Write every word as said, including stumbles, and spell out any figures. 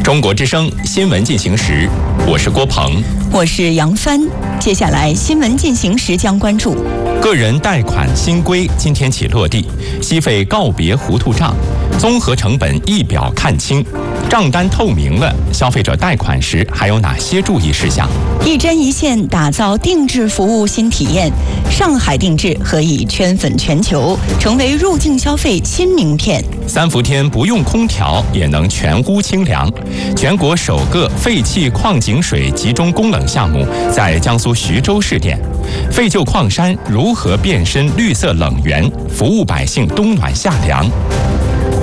中国之声新闻进行时，我是郭鹏， 我是杨帆。接下来新闻进行时将关注： 个人贷款新规今天起落地，息费告别糊涂账，综合成本一表看清，账单透明了，消费者贷款时还有哪些注意事项？ 一针一线打造定制服务新体验，上海定制何以圈粉全球，成为入境消费新名片。 三伏天不用空调也能全屋清凉。全国首个废弃矿井水集中供冷项目在江苏徐州试点，废旧矿山如何变身绿色冷源，服务百姓冬暖夏凉。